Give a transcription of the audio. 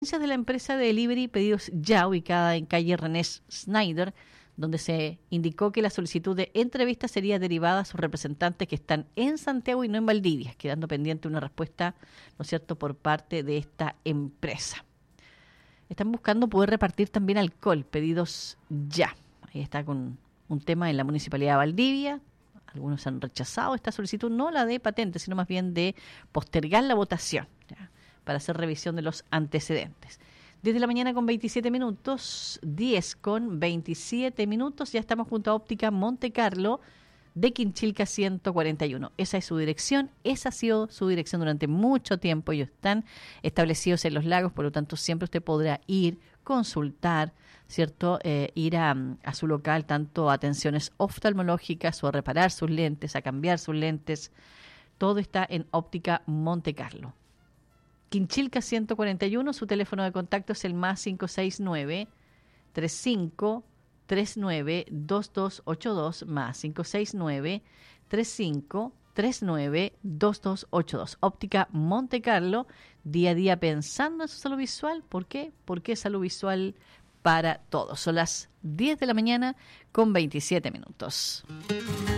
de la empresa de delivery Pedidos Ya, ubicada en calle René Schneider, donde se indicó que la solicitud de entrevista sería derivada a sus representantes que están en Santiago y no en Valdivia, quedando pendiente una respuesta, ¿no es cierto?, por parte de esta empresa. Están buscando poder repartir también alcohol, Pedidos Ya. Ahí está con un tema en la Municipalidad de Valdivia. Algunos han rechazado esta solicitud, no la de patente, sino más bien de postergar la votación, ¿ya?, para hacer revisión de los antecedentes. 10 de la mañana con 27 minutos, 10 con 27 minutos, ya estamos junto a Óptica Monte Carlo de Quinchilca 141. Esa es su dirección, esa ha sido su dirección durante mucho tiempo. Ellos están establecidos en Los Lagos, por lo tanto siempre usted podrá ir, consultar, ¿cierto? Ir a su local, tanto a atenciones oftalmológicas o a reparar sus lentes, a cambiar sus lentes. Todo está en Óptica Monte Carlo. Quinchilca 141, su teléfono de contacto es el más 569-3539-2282, más 569-3539-2282. Óptica Monte Carlo, día a día pensando en su salud visual. ¿Por qué? Porque es salud visual para todos. Son las 10 de la mañana con 27 minutos.